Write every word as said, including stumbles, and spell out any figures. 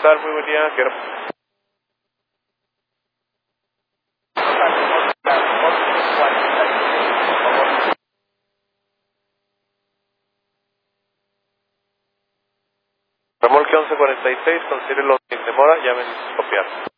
tal? Muy buen día. ¿Qué... Remolque once cuarenta y seis, con Cirilo sin demora, llamen y copiar.